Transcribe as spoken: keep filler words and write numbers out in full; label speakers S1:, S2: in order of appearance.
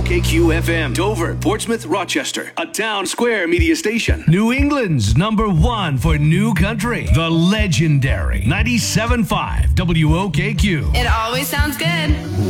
S1: O K Q F M, Dover, Portsmouth, Rochester, a Town Square media station.
S2: New England's number one for new country, the legendary ninety-seven point five W O K Q.
S3: It always sounds good.